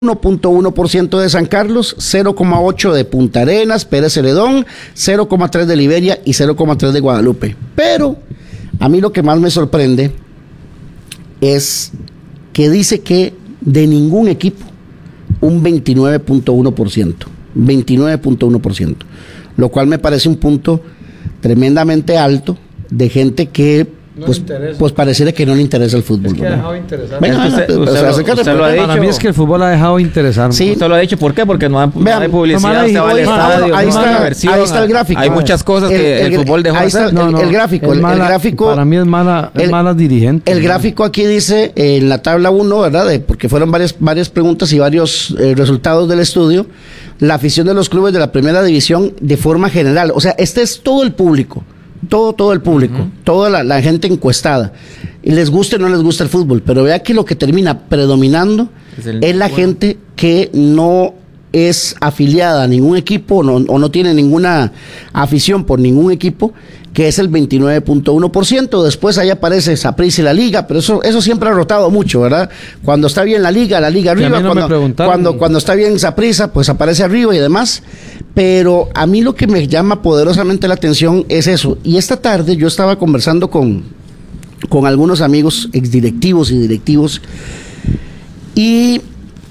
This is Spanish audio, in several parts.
1.1% de San Carlos, 0.8% de Punta Arenas, Pérez Celedón, 0.3% de Liberia y 0.3% de Guadalupe. Pero a mí lo que más me sorprende es que dice que de ningún equipo un 29.1%, 29.1%, lo cual me parece un punto tremendamente alto de gente que pues pareciera que no le interesa el fútbol. Es que ha dejado interesar. Usted lo ha dicho. Para mí es que el fútbol ha dejado interesar. Sí. Usted lo ha dicho. ¿Por qué? Porque no hay publicidad. Usted va al estadio, ahí está el gráfico. Hay muchas cosas que el fútbol dejó de hacer. El gráfico. Para mí es mala dirigente. El gráfico aquí dice, en la tabla 1, ¿verdad? Porque fueron varias preguntas y varios resultados del estudio. La afición de los clubes de la primera división de forma general. O sea, este es todo el público. Todo el público, toda la gente encuestada, y les gusta o no les gusta el fútbol, pero vea que lo que termina predominando es la gente que no es afiliada a ningún equipo o no tiene ninguna afición por ningún equipo, que es el 29.1%. Después ahí aparece Saprissa y la Liga, pero eso siempre ha rotado mucho, ¿verdad? Cuando está bien la Liga arriba, cuando está bien Saprissa, pues aparece arriba y demás. Pero a mí lo que me llama poderosamente la atención es eso. Y esta tarde yo estaba conversando con algunos amigos exdirectivos y directivos, y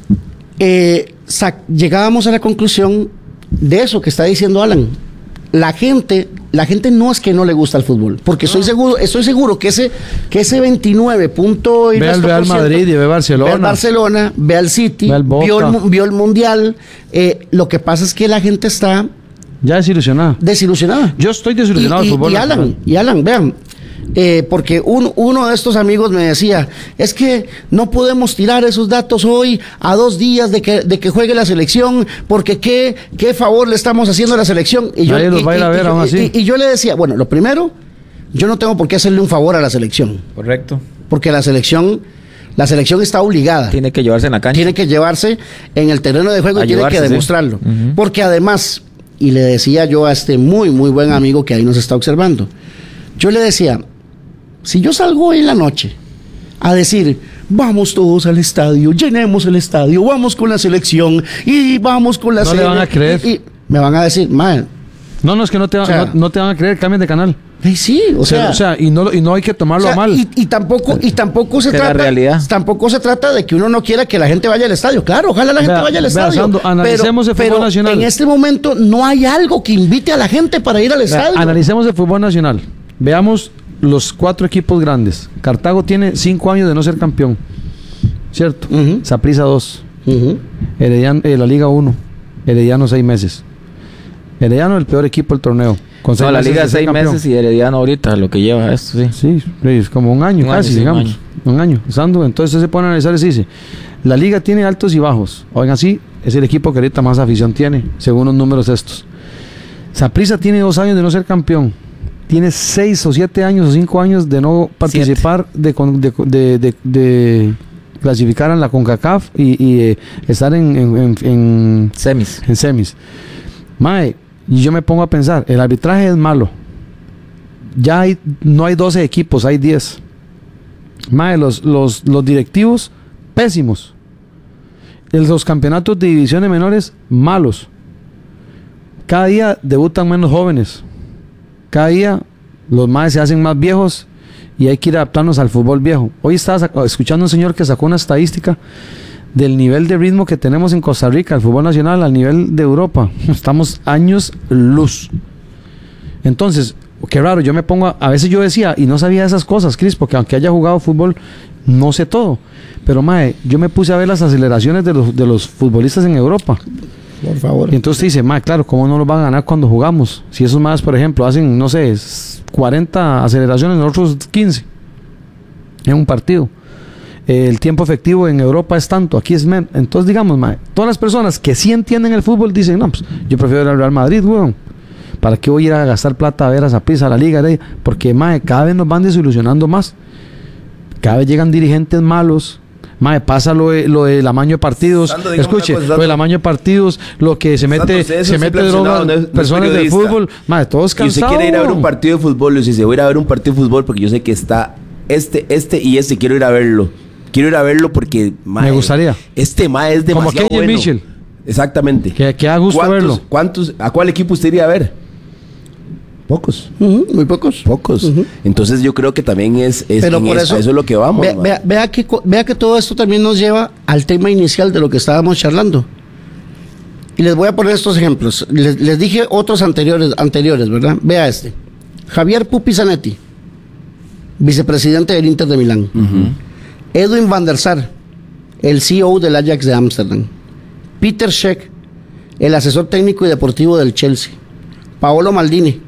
llegábamos a la conclusión de eso que está diciendo Alan. La gente no es que no le gusta el fútbol, porque estoy seguro que ese 29 punto ve al Real Madrid y ve Barcelona, ve al City, vio el Mundial. Lo que pasa es que la gente está ya desilusionada. Yo estoy desilusionado del fútbol. Y Alan, vean, porque uno de estos amigos me decía, es que no podemos tirar esos datos hoy a 2 días de que juegue la selección, porque qué favor le estamos haciendo a la selección. Y yo le decía, bueno, lo primero, yo no tengo por qué hacerle un favor a la selección. Correcto. Porque la selección está obligada. Tiene que llevarse en la cancha. Tiene que llevarse en el terreno de juego y tiene que demostrarlo. Sí. Uh-huh. Porque además, y le decía yo a este muy, muy buen amigo que ahí nos está observando, yo le decía, si yo salgo hoy en la noche a decir, vamos todos al estadio, llenemos el estadio, vamos con la selección y vamos con la selección. No le van a creer. Y me van a decir, man. No, es que no te van a creer, cambien de canal. Sí, o sea, y no hay que tomarlo a mal. Y tampoco se trata de que uno no quiera que la gente vaya al estadio. Claro, ojalá la gente vaya al estadio. Sandro, analicemos el fútbol nacional. En este momento no hay algo que invite a la gente para ir al estadio. Analicemos el fútbol nacional. Veamos los 4 equipos grandes. Cartago tiene 5 años de no ser campeón, ¿cierto? Saprissa 2, Herediano, la Liga 1, Herediano 6 meses. Herediano el peor equipo del torneo. La Liga 6 meses y Herediano ahorita lo que lleva esto, sí, es como un año casi, digamos. Un año. Entonces se pone a analizar y se dice, la Liga tiene altos y bajos. Oigan, sí, es el equipo que ahorita más afición tiene, según los números estos. Saprissa tiene 2 años de no ser campeón. Tiene 6 o 7 años o 5 años de no participar, de clasificar en la CONCACAF y estar en semis. En semis. Mae, y yo me pongo a pensar, el arbitraje es malo. No hay 12 equipos, hay 10. Mae, los directivos, pésimos. Los campeonatos de divisiones menores, malos. Cada día debutan menos jóvenes. Cada día los maes se hacen más viejos y hay que ir adaptarnos al fútbol viejo. Hoy estaba escuchando a un señor que sacó una estadística del nivel de ritmo que tenemos en Costa Rica, el fútbol nacional, al nivel de Europa. Estamos años luz. Entonces, qué raro, yo me pongo a veces yo decía, y no sabía esas cosas, Cris, porque aunque haya jugado fútbol, no sé todo. Pero mae, yo me puse a ver las aceleraciones de los futbolistas en Europa. Por favor. Y entonces te dice, claro, ¿cómo no los van a ganar cuando jugamos? Si esos más, por ejemplo, hacen, no sé, 40 aceleraciones, nosotros 15 en un partido. El tiempo efectivo en Europa es tanto, aquí es menos. Entonces, digamos, todas las personas que sí entienden el fútbol dicen, no, pues yo prefiero ir al Real Madrid, weón. ¿Para qué voy a ir a gastar plata a ver a Saprissa, a la Liga? Porque, cada vez nos van desilusionando más. Cada vez llegan dirigentes malos. Pasa lo del amaño de partidos. Escuche, lo del amaño de partidos, lo que se mete droga, personas de fútbol. Todos cansados. Y usted quiere ir a ver un partido de fútbol, y si se voy a ir a ver un partido de fútbol porque yo sé que está este y quiero ir a verlo. quiero ir a verlo porque mae, Me gustaría. Este mae es demasiado Como Kenny bueno. Mitchell. Exactamente. Que da gusto verlo. ¿A cuál equipo usted iría a ver? Pocos. Muy pocos. Pocos. Entonces yo creo que también es Pero por eso es lo que vamos. vea que todo esto también nos lleva al tema inicial de lo que estábamos charlando. Y les voy a poner estos ejemplos. Les dije otros anteriores, ¿verdad? Vea este. Javier Pupi Zanetti, vicepresidente del Inter de Milán. Edwin van der Sar, el CEO del Ajax de Ámsterdam. Peter Cech, el asesor técnico y deportivo del Chelsea. Paolo Maldini,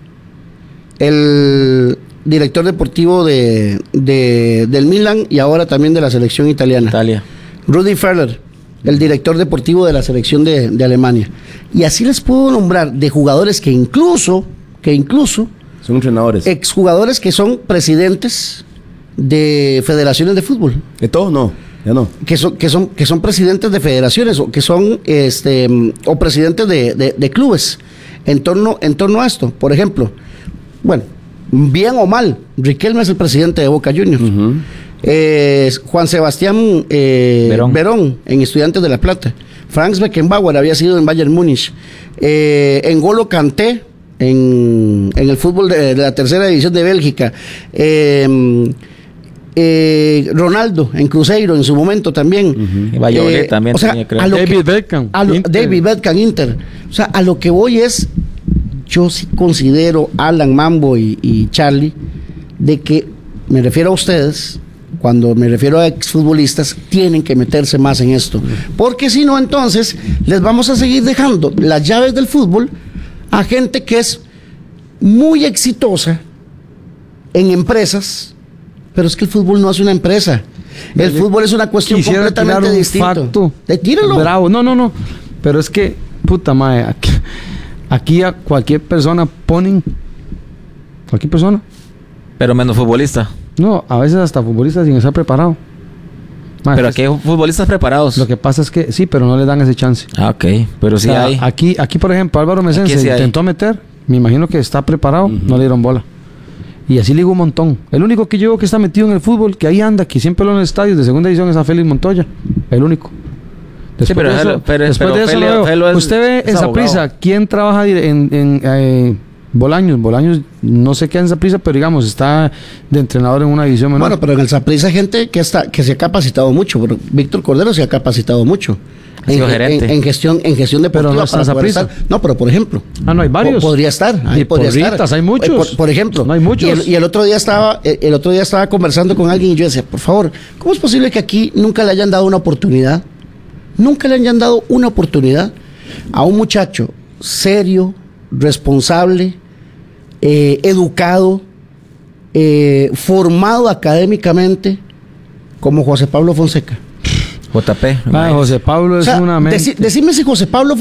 el director deportivo del Milan y ahora también de la selección italiana. Italia. Rudi Völler, el director deportivo de la selección de Alemania. Y así les puedo nombrar de jugadores que incluso Son entrenadores. exjugadores que son presidentes de federaciones de fútbol. ¿De todo? No, ya no. Que son presidentes de federaciones o que son o presidentes de clubes en torno a esto. Por ejemplo, bueno, bien o mal, Riquelme es el presidente de Boca Juniors. Juan Sebastián Verón en Estudiantes de La Plata. Franz Beckenbauer había sido en Bayern Múnich. N'Golo Kanté en el fútbol de la tercera división de Bélgica. Ronaldo en Cruzeiro en su momento también. Y Valladolid también. O sea, tenía, creo. David Beckham. David Beckham, Inter. O sea, a lo que voy es, yo sí considero, Alan, Mambo y Charlie, de que me refiero a ustedes, cuando me refiero a exfutbolistas, tienen que meterse más en esto. Porque si no, entonces, les vamos a seguir dejando las llaves del fútbol a gente que es muy exitosa en empresas, pero es que el fútbol no es una empresa. El fútbol es una cuestión completamente distinta. Tíralo. Bravo. No. Pero es que, puta madre, aquí a cualquier persona ponen. Cualquier persona. Pero menos futbolista. No, a veces hasta futbolistas sin estar preparado. Madre, Pero aquí hay futbolistas preparados. Lo que pasa es que sí, pero no le dan ese chance. Ah, ok. Pero sí O sea, hay. Aquí, por ejemplo, Álvaro Mesén Aquí se sí hay. intentó meter. Me imagino que está preparado. No le dieron bola. Y así le digo un montón. El único que yo veo que está metido en el fútbol, que ahí anda, que siempre lo en estadios de segunda división, es a Félix Montoya. El único. Sí, pero de eso, pero después de eso Félix- lo veo. Félix es- Usted ve es en abogado. Saprissa, ¿quién trabaja en Bolaños? Bolaños no sé qué en Saprissa, pero digamos, está de entrenador en una división menor. Bueno, pero en el Saprissa hay gente que se ha capacitado mucho. Pero Víctor Cordero se ha capacitado mucho. Ha sido gerente. En gestión deportiva. Pero no está en para poder Saprissa. estar. No, pero por ejemplo. no hay varios. Podría estar. Ahí Y podría porritas, estar. hay muchos. Por ejemplo. No hay muchos. Y el otro día estaba conversando con alguien y yo decía, por favor, ¿cómo es posible que aquí nunca le hayan dado una oportunidad? Nunca le hayan dado una oportunidad a un muchacho serio, responsable, educado, formado académicamente como José Pablo Fonseca. JP. José Pablo es O sea, una mente. decime si José Pablo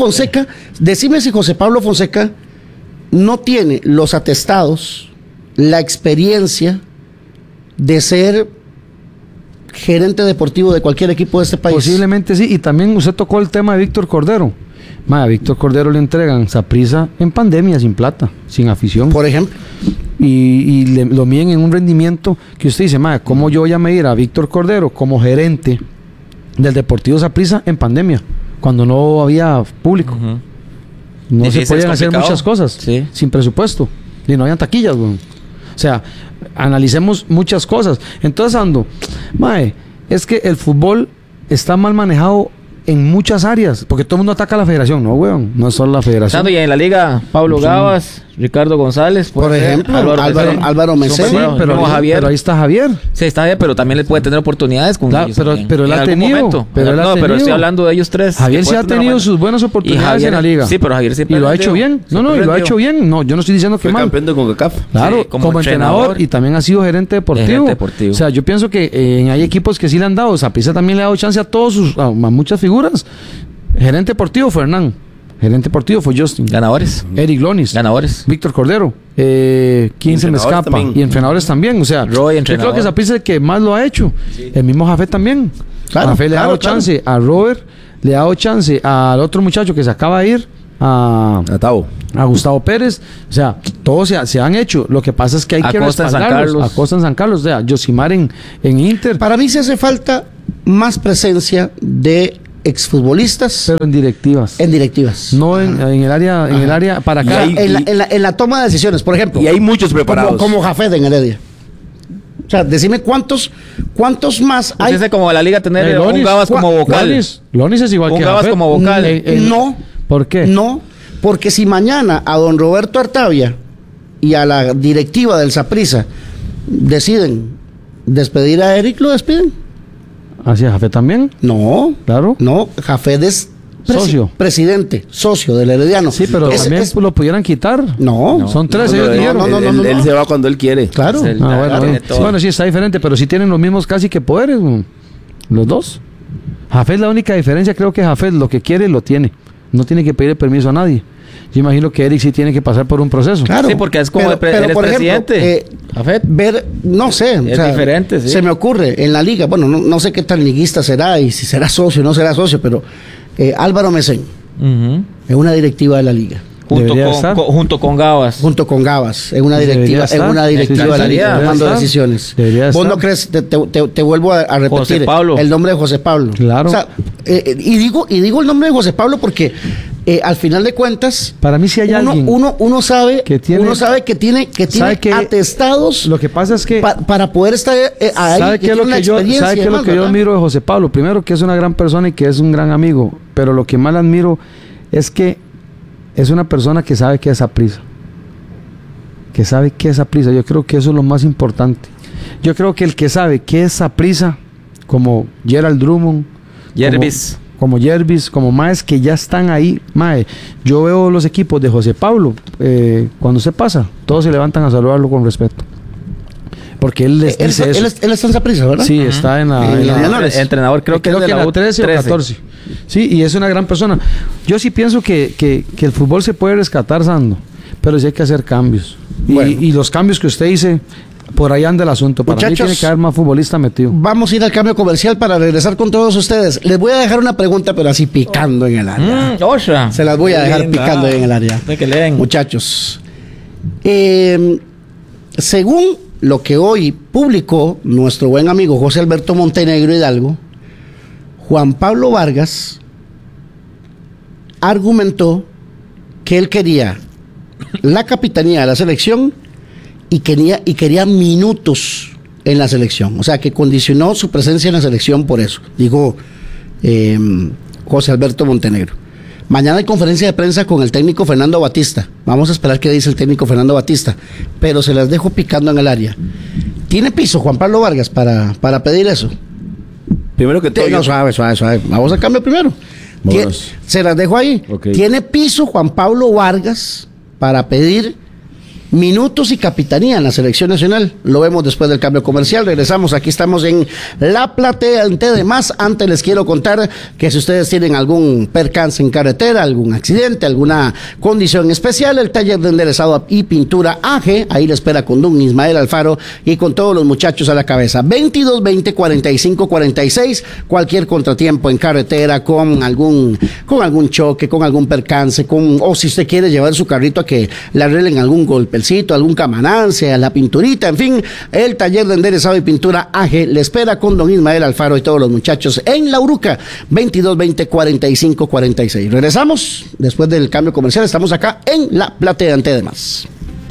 Fonseca no tiene los atestados, la experiencia de ser gerente deportivo de cualquier equipo de este país. Posiblemente sí. Y también usted tocó el tema de Víctor Cordero. A Víctor Cordero le entregan Saprissa en pandemia, sin plata, sin afición. Por ejemplo. Y lo miden en un rendimiento que usted dice, ¿cómo yo voy a medir a Víctor Cordero como gerente del Deportivo Saprissa en pandemia? Cuando no había público. No Difícil, se podían es hacer complicado. muchas cosas Sí. sin presupuesto. Y no habían taquillas, güey. O sea, analicemos muchas cosas. Entonces, Ando, es que el fútbol está mal manejado en muchas áreas, porque todo el mundo ataca a la federación. No, weón, no es solo la federación. Estando ya en la liga, Pablo Gabas, Ricardo González, Por puede ser, ejemplo, Álvaro Mesén. Sí, pero Javier. ahí está Javier. Sí, está bien, pero también le puede tener oportunidades con Claro, ellos pero- también, pero él en ha algún tenido, momento. pero él ha pero tenido. estoy hablando de ellos tres. Javier que sí ha pueden tener tenido una sus buenas Y oportunidades Javier- en la liga. Sí, pero Javier siempre Y lo ha rindió. hecho bien. No, Siempre y lo ha rindió. hecho bien. No, yo no estoy diciendo que Fue mal. campeón de CONCACAF. Claro, Sí, como como entrenador entrenador. y también ha sido gerente deportivo. Gerente deportivo. O sea, yo pienso que hay equipos que sí le han dado. Saprissa también le ha dado chance a a muchas figuras. Gerente deportivo fue Hernán. Gerente deportivo fue Justin. Ganadores. Eric Lonis. Ganadores. Víctor Cordero. ¿Quién se me Entrenadores escapa? también. Y entrenadores también. O sea, Roy, yo creo entrenador. que Saprissa es el que más lo ha hecho. El mismo Jafé también. Claro, Jafé le ha dado claro. chance a Robert. Le ha dado chance al otro muchacho que se acaba de ir. A Gustavo Pérez. O sea, todos se han hecho. Lo que pasa es que hay que Acosta en San respaldarlos. Carlos. Acosta en San Carlos. O sea, Yosimar en Inter. Para mí se hace falta más presencia de exfutbolistas Pero en directivas. en directivas. No en el área para acá. O sea, en la toma de decisiones, por ejemplo. Y hay muchos preparados. Como Jafet en Heredia. O sea, decime cuántos más hay. Pues como la liga tener un Gabas como vocal. Lonis es igual Un que Gabas Jafet. como vocal. No. ¿Por qué? No, porque si mañana a don Roberto Artavia y a la directiva del Saprissa deciden despedir a Eric, lo despiden. ¿Hacia Jafet también? No, Claro. no, Jafet es presidente, socio del Herediano. Sí, pero también lo pudieran quitar. No. Son 13, No, ellos dijeron. no. Él se va cuando él quiere. Claro. Es el- Bueno, tiene sí. todo. Bueno, sí está diferente, pero sí tienen los mismos casi que poderes, los dos. Jafet, la única diferencia, creo que Jafet lo que quiere lo tiene. No tiene que pedir permiso a nadie. Yo imagino que Eric sí tiene que pasar por un proceso. Claro. Sí, porque es como pero, eres por ejemplo, presidente. Jafet. ver, no sé. Es diferente, sí. Se me ocurre en la liga, bueno, no sé qué tan liguista será y si será socio o no será socio, pero Álvaro Mesén Ujú. es una directiva de la liga. Debería estar. Junto con Gabas. Junto con Gabas, en una Debería directiva, estar. de la Sí, liga, debería tomando estar. decisiones. Debería Vos estar. no crees, te vuelvo a repetir José Pablo. el nombre de José Pablo. Claro. O sea, y digo el nombre de José Pablo porque al final de cuentas, Para mí sí hay alguien uno sabe que tiene- que tiene ¿sabe qué? atestados Lo que pasa es que para poder estar ahí. ¿sabe qué es lo que yo, ¿sabe qué es lo que yo admiro de José Pablo? Primero, que es una gran persona y que es un gran amigo, pero lo que más le admiro es que es una persona que sabe qué es Saprissa. Que sabe qué es Saprissa. Yo creo que eso es lo más importante. Yo creo que el que sabe qué es Saprissa, como Gerald Drummond, Jervis. como Jervis, como Maes, que ya están ahí. Mae, yo veo los equipos de José Pablo, cuando se pasa, todos se levantan a saludarlo con respeto. Porque él les dice eso. Él está en Saprissa, ¿verdad? Sí, está en la... En en la la- menores. Entrenador, creo que es de en la la U 13 o 14. Sí, y es una gran persona. Yo sí pienso que el fútbol se puede rescatar, Sando, pero sí hay que hacer cambios. Bueno. Y los cambios que usted dice, por ahí anda el asunto. Para mí Muchachos, tiene que haber más futbolistas metido. Vamos a ir al cambio comercial para regresar con todos ustedes. Les voy a dejar una pregunta, pero así picando en el área. Osha. Se las voy a dejar picando en el área. De que leen. Muchachos, según lo que hoy publicó nuestro buen amigo José Alberto Montenegro Hidalgo, Juan Pablo Vargas argumentó que él quería la capitanía de la selección y quería minutos en la selección. O sea, que condicionó su presencia en la selección por eso. Digo, José Alberto Montenegro. Mañana hay conferencia de prensa con el técnico Fernando Batista. Vamos a esperar qué dice el técnico Fernando Batista. Pero se las dejo picando en el área. ¿Tiene piso Juan Pablo Vargas para pedir eso? Primero que todo, No, suave. Vamos al cambio primero. Vámonos. Se las dejo ahí. Ok. ¿Tiene piso Juan Pablo Vargas para pedir minutos y capitanía en la selección nacional? Lo vemos después del cambio comercial. Regresamos, aquí estamos en La Platea de Más. Antes les quiero contar que si ustedes tienen algún percance en carretera, algún accidente, alguna condición especial, el taller de enderezado y pintura AG, ahí le espera con don Ismael Alfaro y con todos los muchachos a la cabeza. 2220-4546, cualquier contratiempo en carretera, con algún choque, con algún percance, o si usted quiere llevar su carrito a que le arreglen algún golpe, algún camanance, a la pinturita, en fin, el taller de enderezado y pintura AG le espera con don Ismael Alfaro y todos los muchachos en La Uruca, 2220-4546. Regresamos después del cambio comercial, estamos acá en La Platea de Más.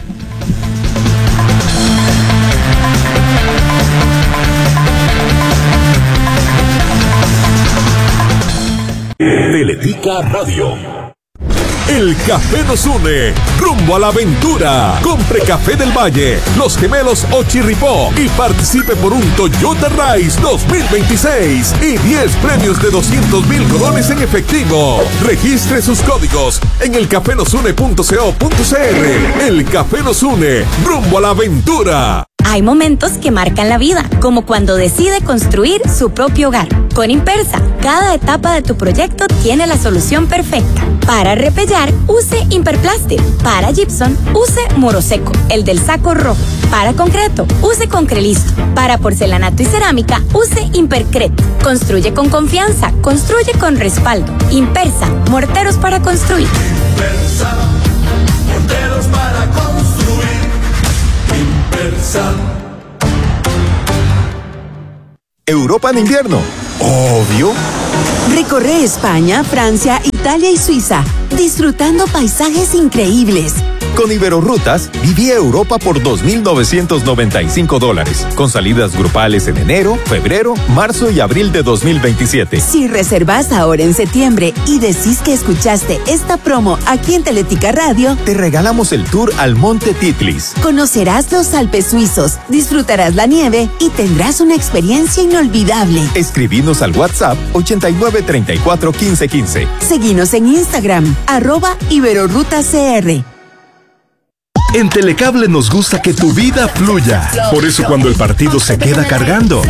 Teletica Radio. El café nos une, rumbo a la aventura. Compre Café del Valle, Los Gemelos o Chirripó y participe por un Toyota Rise 2026 y 10 premios de 200,000 colones en efectivo. Registre sus códigos en elcafenosune.co.cr. El Café nos une, rumbo a la aventura. Hay momentos que marcan la vida, como cuando decide construir su propio hogar. Con Impersa, cada etapa de tu proyecto tiene la solución perfecta. Para repellar, use Imperplastic. Para gypsum, use Moroseco, el del saco rojo. Para concreto, use Concrelisto. Para porcelanato y cerámica, use Impercret. Construye con confianza, construye con respaldo. Impersa, morteros para construir. Impersa, morteros para construir. Impersa. Europa en invierno. Obvio. Recorre España, Francia, Italia y Suiza, disfrutando paisajes increíbles. Con Iberorrutas, viví Europa por $2,995, con salidas grupales en enero, febrero, marzo y abril de 2027. Si reservas ahora en septiembre y decís que escuchaste esta promo aquí en Teletica Radio, te regalamos el tour al Monte Titlis. Conocerás los Alpes suizos, disfrutarás la nieve y tendrás una experiencia inolvidable. Escribinos al WhatsApp 89341515. Seguinos en Instagram, @IberorrutaCR. En Telecable nos gusta que tu vida fluya. Por eso cuando el partido se queda cargando,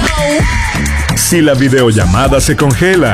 si la videollamada se congela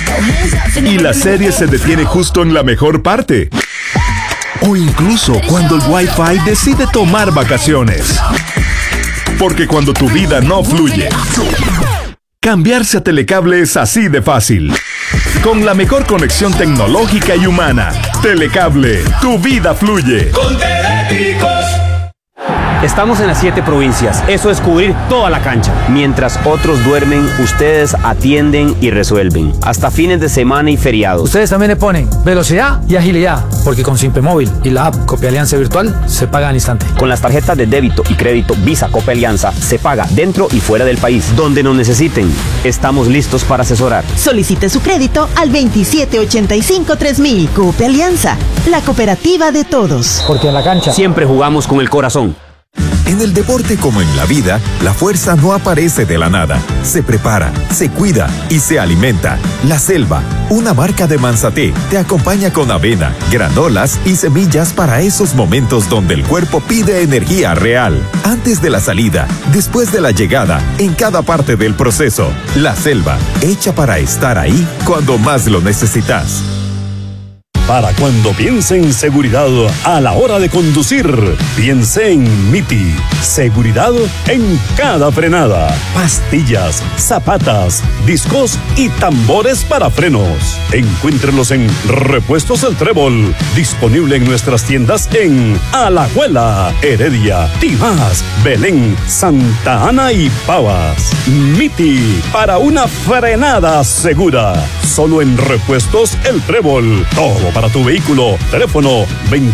y la serie se detiene justo en la mejor parte, o incluso cuando el Wi-Fi decide tomar vacaciones. Porque cuando tu vida no fluye, cambiarse a Telecable es así de fácil. Con la mejor conexión tecnológica y humana. Telecable, tu vida fluye. Con Teléticos. Estamos en las 7 provincias, eso es cubrir toda la cancha. Mientras otros duermen, ustedes atienden y resuelven. Hasta fines de semana y feriados. Ustedes también le ponen velocidad y agilidad, porque con Simpe Móvil y la app Copia Alianza Virtual se paga al instante. Con las tarjetas de débito y crédito Visa Copia Alianza se paga dentro y fuera del país. Donde nos necesiten, estamos listos para asesorar. Solicite su crédito al 2785-3000. Copia Alianza, la cooperativa de todos. Porque en la cancha siempre jugamos con el corazón. En el deporte como en la vida, la fuerza no aparece de la nada. Se prepara, se cuida y se alimenta. La Selva, una marca de Manzaté, te acompaña con avena, granolas y semillas para esos momentos donde el cuerpo pide energía real. Antes de la salida, después de la llegada, en cada parte del proceso. La Selva, hecha para estar ahí cuando más lo necesitas. Para cuando piense en seguridad a la hora de conducir, piense en MIPI. Seguridad en cada frenada. Pastillas, zapatas, discos y tambores para frenos. Encuéntrelos en Repuestos El Trébol. Disponible en nuestras tiendas en Alajuela, Heredia, Tibás, Belén, Santa Ana y Pavas. MIPI, para una frenada segura. Solo en Repuestos El Trébol. Todo para tu vehículo. Teléfono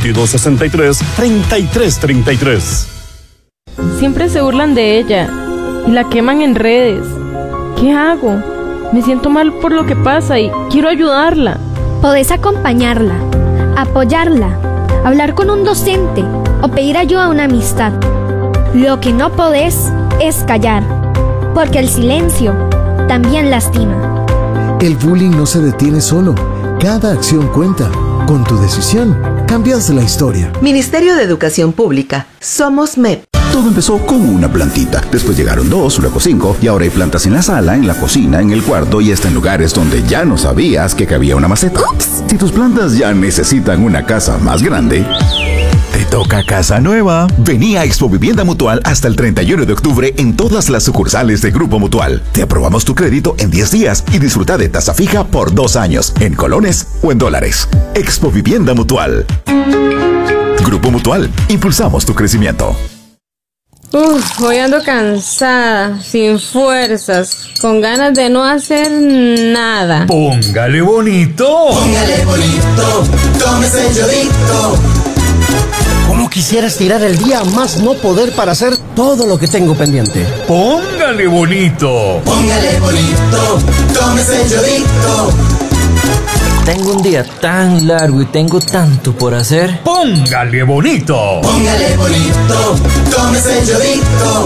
2263-3333. Siempre se burlan de ella y la queman en redes. ¿Qué hago? Me siento mal por lo que pasa y quiero ayudarla. Podés acompañarla, apoyarla, hablar con un docente o pedir ayuda a una amistad. Lo que no podés es callar, porque el silencio también lastima. El bullying no se detiene solo. Cada acción cuenta. Con tu decisión, cambias la historia. Ministerio de Educación Pública. Somos MEP. Todo empezó con una plantita. Después llegaron 2, luego 5, y ahora hay plantas en la sala, en la cocina, en el cuarto y hasta en lugares donde ya no sabías que cabía una maceta. ¡Ups! Si tus plantas ya necesitan una casa más grande, te toca casa nueva. Vení a Expo Vivienda Mutual hasta el 31 de octubre en todas las sucursales de Grupo Mutual. Te aprobamos tu crédito en 10 días y disfruta de tasa fija por 2 años, en colones o en dólares. Expo Vivienda Mutual. Grupo Mutual, impulsamos tu crecimiento. Hoy ando cansada, sin fuerzas, con ganas de no hacer nada. Póngale bonito. Póngale bonito, tómese el yodito. ¿Cómo quisiera estirar el día más no poder para hacer todo lo que tengo pendiente? Póngale bonito. Póngale bonito, tómese el yodito. Tengo un día tan largo y tengo tanto por hacer. Póngale bonito. Póngale bonito, tómese el yodito.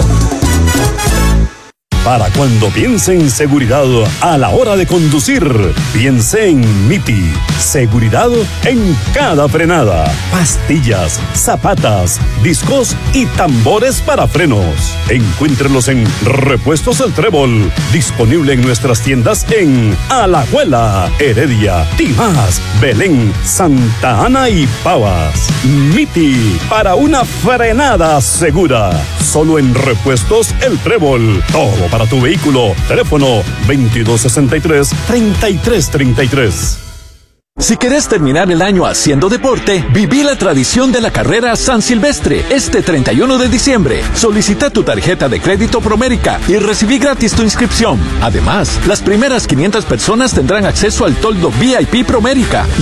Para cuando piense en seguridad a la hora de conducir, piense en MIPI. Seguridad en cada frenada. Pastillas, zapatas, discos y tambores para frenos. Encuéntrelos en Repuestos El Trébol. Disponible en nuestras tiendas en Alajuela, Heredia, Tibás, Belén, Santa Ana y Pavas. MIPI, para una frenada segura. Solo en Repuestos El Trébol. Todo para tu vehículo. Teléfono 2263-3333. Si querés terminar el año haciendo deporte, viví la tradición de la carrera San Silvestre este 31 de diciembre. Solicita tu tarjeta de crédito Promérica y recibí gratis tu inscripción. Además, las primeras 500 personas tendrán acceso al toldo VIP Promérica